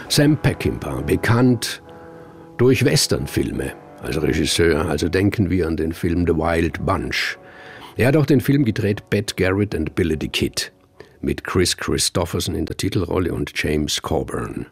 Sam Peckinpah, bekannt durch Westernfilme als Regisseur, also denken wir an den Film The Wild Bunch. Er hat auch den Film gedreht Bette Garrett and Billy the Kid mit Kris Kristofferson in der Titelrolle und James Coburn.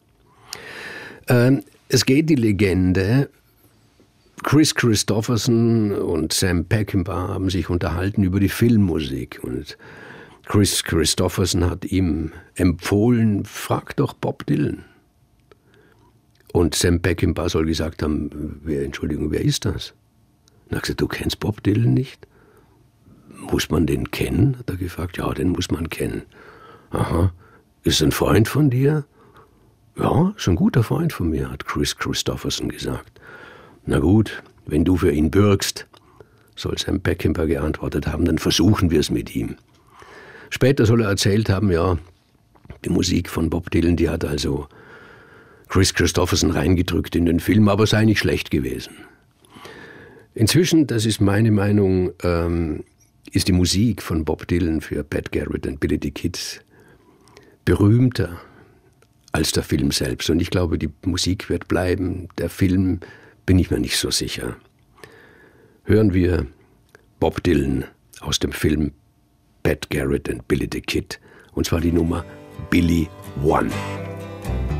Es geht die Legende, Kris Kristofferson und Sam Peckinpah haben sich unterhalten über die Filmmusik und Kris Kristofferson hat ihm empfohlen, frag doch Bob Dylan. Und Sam Peckinpah soll gesagt haben, wer ist das? Und er hat gesagt, du kennst Bob Dylan nicht? Muss man den kennen? Hat er gefragt. Ja, den muss man kennen. Aha, ist ein Freund von dir? Ja, ist ein guter Freund von mir, hat Kris Kristofferson gesagt. Na gut, wenn du für ihn bürgst, soll Sam Peckinpah geantwortet haben, dann versuchen wir es mit ihm. Später soll er erzählt haben, ja, die Musik von Bob Dylan, die hat also Kris Kristofferson reingedrückt in den Film, aber sei nicht schlecht gewesen. Inzwischen, das ist meine Meinung, ist die Musik von Bob Dylan für Bette Garrett und Billy the Kid berühmter als der Film selbst. Und ich glaube, die Musik wird bleiben. Der Film bin ich mir nicht so sicher. Hören wir Bob Dylan aus dem Film Bette Garrett und Billy the Kid. Und zwar die Nummer Billy One.